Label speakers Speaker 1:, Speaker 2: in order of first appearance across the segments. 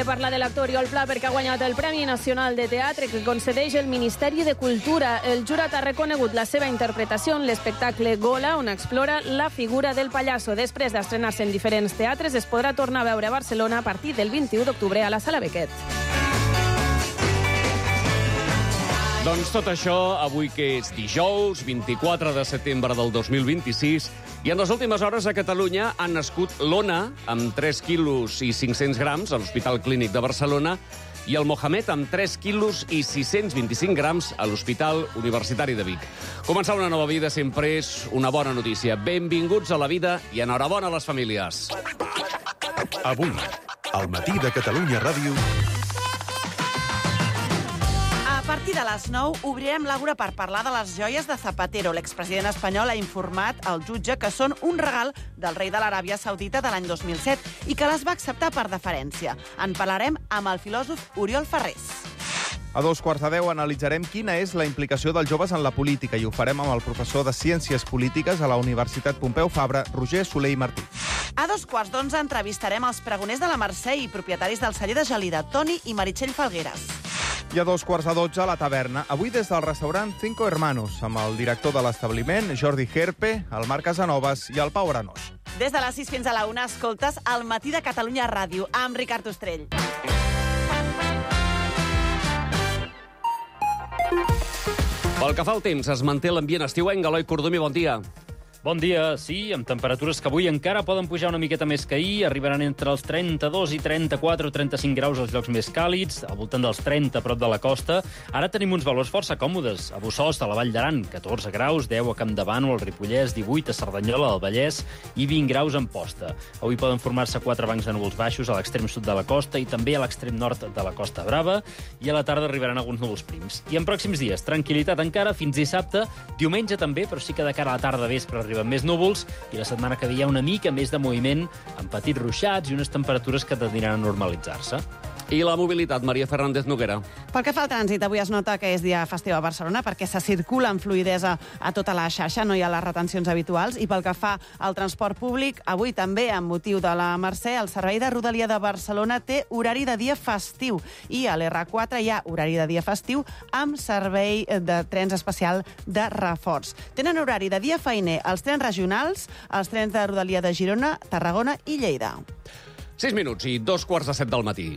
Speaker 1: parlar de l'actor Oriol Pla perquè ha guanyat el Premi Nacional de Teatre que concedeix el Ministeri de Cultura. El jurat ha reconegut la seva interpretació en l'espectacle Gola, on explora la figura del pallasso. Després d'estrenar-se en diferents teatres, es podrà tornar a veure a Barcelona a partir del 21 d'octubre a la Sala Bequet.
Speaker 2: Doncs tot això, avui que és dijous, 24 de setembre del 2026, i en les últimes hores a Catalunya han nascut l'Ona, amb 3 quilos i 500 grams, a l'Hospital Clínic de Barcelona, i el Mohamed, amb 3 quilos i 625 grams, a l'Hospital Universitari de Vic. Començar una nova vida sempre és una bona notícia. Benvinguts a la vida i enhorabona a les famílies.
Speaker 3: Avui, al matí de Catalunya Ràdio...
Speaker 4: A partir de les 9 obrirem l'Àgora per parlar de les joies de Zapatero. L'expresident espanyol ha informat al jutge que són un regal del rei de l'Aràbia Saudita de l'any 2007 i que les va acceptar per deferència. En parlarem amb el filòsof Oriol Ferrés.
Speaker 5: A 9:45 analitzarem quina és la implicació dels joves en la política i ho farem amb el professor de Ciències Polítiques a la Universitat Pompeu Fabra, Roger Soler i Martí.
Speaker 4: A 11:15 entrevistarem els pregoners de la Mercè i propietaris del celler de Gelida, Toni i Meritxell Falgueres.
Speaker 5: I a 11:45 a la taverna, avui des del restaurant Cinco Hermanos, amb el director de l'establiment, Jordi Herpe, el Marc Casanovas i el Pau Arenós.
Speaker 4: Des de les 6 fins a la 1 escoltes El matí de Catalunya Ràdio amb Ricard Ostrell.
Speaker 2: Pel que fa al temps, es manté l'ambient estiuenc. Eloi Cordomí, bon dia.
Speaker 6: Bon dia, sí, amb temperatures que avui encara poden pujar una miqueta més que ahir, arribaran entre els 32 i 34 o 35 graus als llocs més càlids, al voltant dels 30 a prop de la costa. Ara tenim uns valors força còmodes. A Bossòst, a la Vall d'Aran, 14 graus, 10 a Campdevànol, al Ripollès, 18 a Cerdanyola, al Vallès i 20 graus a Amposta. Avui poden formar-se 4 bancs de núvols baixos a l'extrem sud de la costa i també a l'extrem nord de la Costa Brava, i a la tarda arribaran alguns núvols prims. I en pròxims dies, tranquil·litat encara fins dissabte, diumenge també, però sí que de cara a la tarda vespre arriben més núvols, i la setmana que ve hi ha una mica més de moviment, amb petits ruixats i unes temperatures que tendiran a normalitzar-se.
Speaker 2: I la mobilitat, Maria Fernández Noguera.
Speaker 4: Pel que fa al trànsit, avui es nota que és dia festiu a Barcelona perquè se circula amb fluïdesa a tota la xarxa, no hi ha les retencions habituals, i pel que fa al transport públic, avui també, amb motiu de la Mercè, el Servei de Rodalia de Barcelona té horari de dia festiu, i a l'R4 hi ha horari de dia festiu amb servei de trens especial de reforç. Tenen horari de dia feiner els trens regionals, els trens de Rodalia de Girona, Tarragona i Lleida.
Speaker 2: 6 minuts i 2:45 del matí.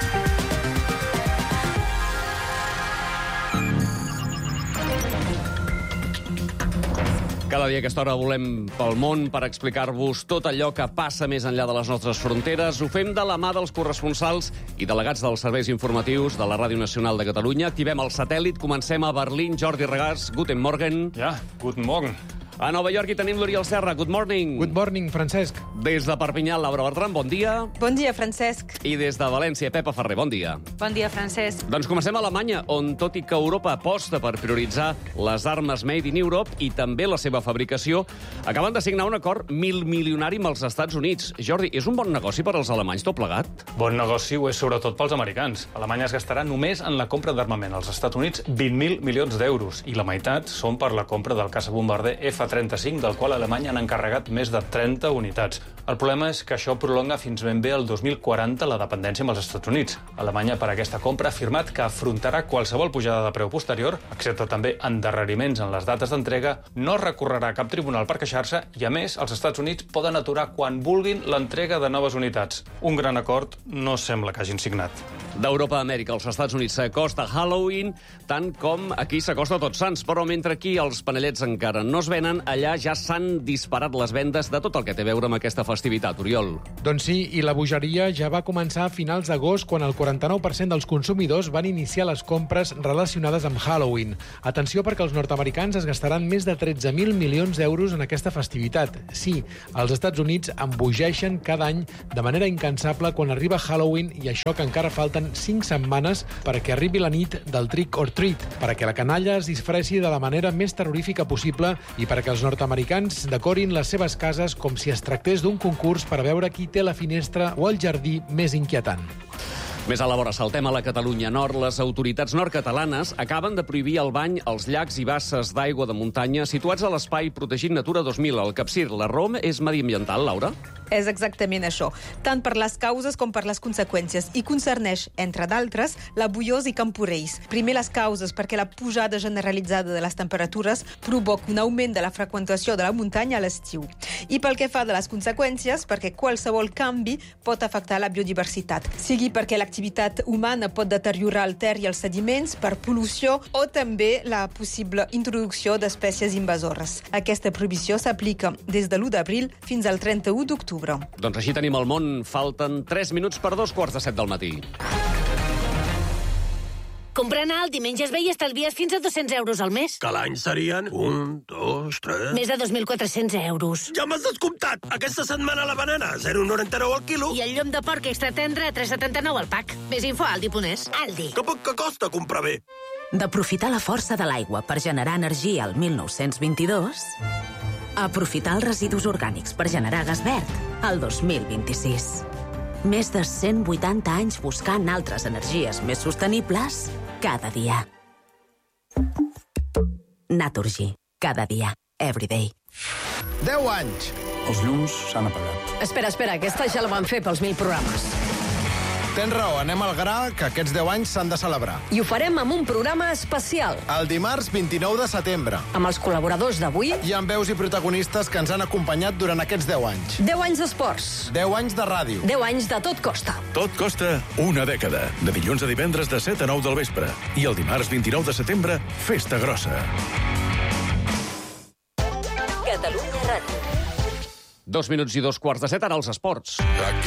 Speaker 2: Cada dia a aquesta hora volem pel món per explicar-vos tot allò que passa més enllà de les nostres fronteres. Ho fem de la mà dels corresponsals i delegats dels serveis informatius de la Ràdio Nacional de Catalunya. Activem el satèl·lit, comencem a Berlín. Jordi Regàs, guten Morgen.
Speaker 7: Ja, guten Morgen.
Speaker 2: A Nova York hi tenim l'Oriol Serra. Good morning.
Speaker 8: Good morning, Francesc.
Speaker 2: Des de Perpinyà, Laura Bertran, bon dia.
Speaker 9: Bon dia, Francesc.
Speaker 2: I des de València, Pepa Ferrer, bon dia.
Speaker 9: Bon dia, Francesc.
Speaker 2: Doncs comencem a Alemanya, on tot i que Europa aposta per prioritzar les armes Made in Europe i també la seva fabricació, acaben de signar un acord milmilionari amb els Estats Units. Jordi, és un bon negoci per als alemanys tot plegat?
Speaker 7: Bon negoci ho és sobretot pels americans. Alemanya es gastarà només en la compra d'armament als Estats Units 20.000 milions d'euros, i la meitat són per la compra del caçabombarder F-35, del qual Alemanya han encarregat més de 30 unitats. El problema és que això prolonga fins ben bé el 2040 la dependència amb els Estats Units. Alemanya, per aquesta compra, ha afirmat que afrontarà qualsevol pujada de preu posterior, excepte també endarreriments en les dates d'entrega, no recorrerà a cap tribunal per queixar-se i, a més, els Estats Units poden aturar quan vulguin l'entrega de noves unitats. Un gran acord no sembla que hagin signat.
Speaker 2: D'Europa a Amèrica, als Estats Units s'acosta Halloween, tant com aquí s'acosta Tots Sants, però mentre aquí els panellets encara no es venen, allà ja s'han disparat les vendes de tot el que té a veure amb aquesta festivitat, Oriol.
Speaker 8: Doncs sí, i la bogeria ja va començar a finals d'agost, quan el 49% dels consumidors van iniciar les compres relacionades amb Halloween. Atenció, perquè els nord-americans es gastaran més de 13.000 milions d'euros en aquesta festivitat. Sí, els Estats Units embogeixen cada any de manera incansable quan arriba Halloween, i això que encara falten 5 setmanes perquè arribi la nit del trick or treat, perquè la canalla es disfressi de la manera més terrorífica possible i perquè els nord-americans decorin les seves cases com si es tractés d'un concurs per veure qui té la finestra o el jardí més inquietant.
Speaker 2: Més a la vora, saltem a la Catalunya Nord. Les autoritats nord-catalanes acaben de prohibir el bany als llacs i basses d'aigua de muntanya situats a l'espai protegit Natura 2000, al Capcir. La raó és mediambiental, Laura?
Speaker 9: És exactament això, tant per les causes com per les conseqüències, i concerneix, entre d'altres, la Bullós i Camporells. Primer les causes, perquè la pujada generalitzada de les temperatures provoca un augment de la freqüentació de la muntanya a l'estiu. I pel que fa de les conseqüències, perquè qualsevol canvi pot afectar la biodiversitat, sigui perquè l'activitat humana pot deteriorar el ter i els sediments per pol·lució o també la possible introducció d'espècies invasores. Aquesta prohibició s'aplica des de l'1 d'abril fins al 31 d'octubre.
Speaker 2: Doncs així tenim el món. Falten 3 minuts per 2:45 del matí.
Speaker 10: Comprant alt i menges bé i estalvies fins a 200 euros al mes.
Speaker 11: Que l'any serien 1, 2, 3...
Speaker 10: Més de 2.400 euros.
Speaker 11: Ja m'has descomptat! Aquesta setmana la banana, 0,99 al quilo.
Speaker 10: I el llom de porc extra tendre a 3,79 al pack. Més info a Aldi.es. Aldi.
Speaker 11: Que poc que costa comprar bé.
Speaker 12: D'aprofitar la força de l'aigua per generar energia al 1922... aprofitar els residus orgànics per generar gas verd al 2026. Més de 180 anys buscant altres energies més sostenibles cada dia. Naturgy. Cada dia. Everyday.
Speaker 13: 10 anys. Els llums s'han apagat.
Speaker 14: Espera, aquesta ja la van fer pels 1000 programes.
Speaker 13: Tens raó, anem al gra, que aquests 10 anys s'han de celebrar.
Speaker 14: I ho farem amb un programa especial.
Speaker 13: El dimarts 29 de setembre.
Speaker 14: Amb els col·laboradors d'avui.
Speaker 13: I amb veus i protagonistes que ens han acompanyat durant aquests 10 anys.
Speaker 14: 10 anys d'esports.
Speaker 13: 10 anys de ràdio.
Speaker 14: 10 anys de Tot Costa.
Speaker 3: Tot costa una dècada. De dilluns a divendres de 7 a 9 del vespre. I el dimarts 29 de setembre, festa grossa.
Speaker 12: Catalunya Ràdio.
Speaker 2: 2 minuts i 2:45, ara els esports.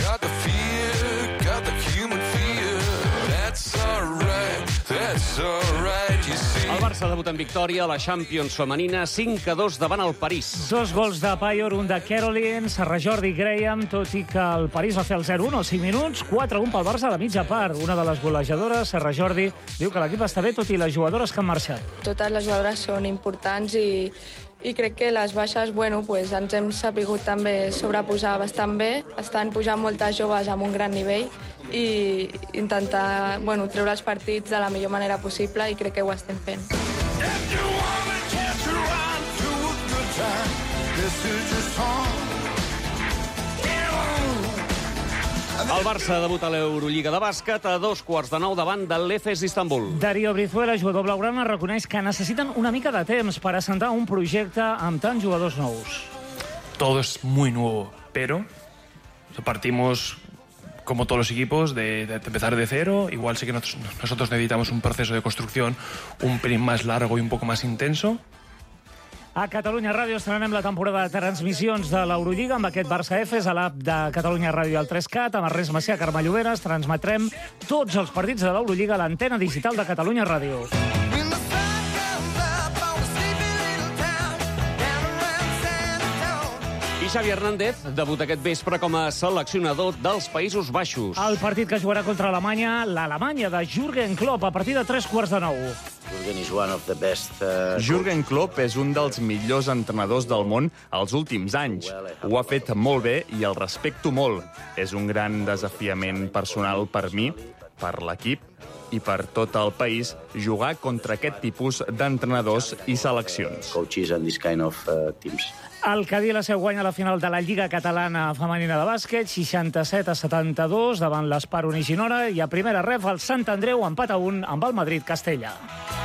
Speaker 2: El Barça debuta en victòria a la Champions femenina 5-2 davant el París.
Speaker 15: 2 gols de Payor, un de Caroline, Serra Jordi i Graham, tot i que el París va fer el 0-1 als 5 minuts, 4-1 pel Barça a la mitja part. Una de les golejadores, Serra Jordi, diu que l'equip està bé tot i les jugadores que han marxat.
Speaker 16: Totes les jugadores són importants i crec que les baixes, ens hem sapigut també sobreposar bastant bé. Estan pujant moltes joves amb un gran nivell i intentar treure els partits de la millor manera possible i crec que ho estem fent.
Speaker 2: El Barça debuta a l'Eurolliga de bàsquet a 2:15 davant de l'Efes d'Istanbul.
Speaker 15: Darío Brizuela, jugador blaugrana, reconeix que necessiten una mica de temps per assentar un projecte amb tants jugadors nous.
Speaker 17: Todo es muy nuevo, pero partimos, como todos los equipos, de empezar de cero. Igual sí que nosotros necesitamos un proceso de construcción un pelín más largo y un poco más intenso.
Speaker 15: A Catalunya Ràdio estrenem la temporada de transmissions de l'Eurolliga amb aquest Barça-Efes a l'app de Catalunya Ràdio al 3CAT. Amb Ernest Macià, Carme Lloberes, transmetrem tots els partits de l'Eurolliga a l'antena digital de Catalunya Ràdio.
Speaker 2: I Xavi Hernández debuta aquest vespre com a seleccionador dels Països Baixos.
Speaker 15: El partit que jugarà contra Alemanya, l'Alemanya de Jürgen Klopp, a partir de 9:15.
Speaker 5: Jürgen Klopp és un dels millors entrenadors del món els últims anys. Ho ha fet molt bé i el respecto molt. És un gran desafiament personal per mi, per l'equip i per tot el país jugar contra aquest tipus d'entrenadors i seleccions.
Speaker 15: El Cadí la seu guanya la final de la Lliga Catalana Femenina de Bàsquet, 67-72, davant l'Espar Uniginora, i a primera ref el Sant Andreu empat a 1 amb el Madrid-Castella.